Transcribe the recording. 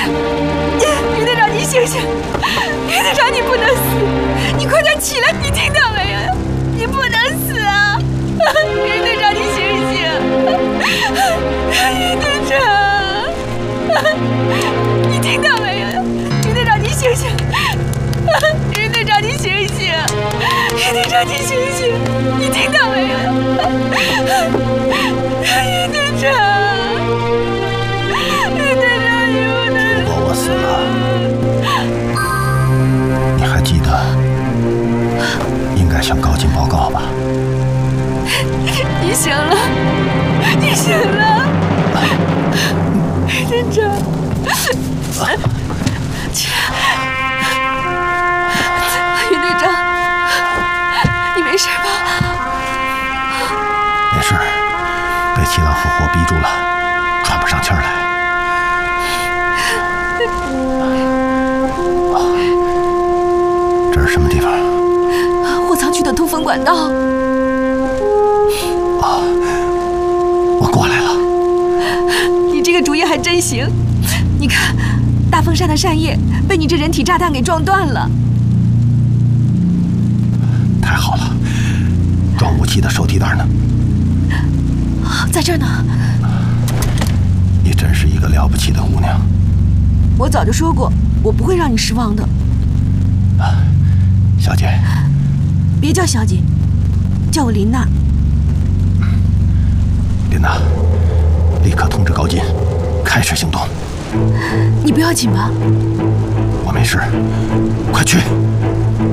余队长，你醒醒！余队长，你不能死！你快点起来！你听到没有？你不能死啊！余队长，你醒醒！余队长，你听到没有？余队长，你醒醒！余队长，你醒醒！余队长，你醒醒！你听到没有？余队长。 如果我死了，你还记得应该向高进报告吧？ 你醒了，你醒了，队长，起来，余队长，你没事吧？ 没事，被七郎复活逼住了，喘不上气儿来。 这是什么地方？ 货仓区的通风管道。 啊，我过来了。 你这个主意还真行。你看，大风扇的扇叶被你这人体炸弹给撞断了。 太好了，装武器的手提袋呢？ 在这儿呢。 你真是一个了不起的姑娘。 我早就说过，我不会让你失望的。 小姐， 别叫小姐，叫我琳娜。 琳娜，立刻通知高进，开始行动。 你不要紧吧？ 我没事，快去。